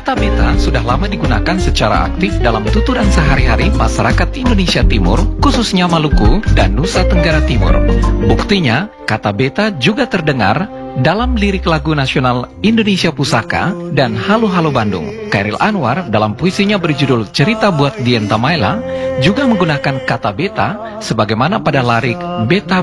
Kata beta sudah lama digunakan secara aktif dalam tuturan sehari-hari masyarakat Indonesia Timur, khususnya Maluku dan Nusa Tenggara Timur. Buktinya, kata beta juga terdengar dalam lirik lagu nasional Indonesia Pusaka dan Halo Halo Bandung. Khairil Anwar dalam puisinya berjudul Cerita Buat Dian Tamaila juga menggunakan kata beta sebagaimana pada lirik Beta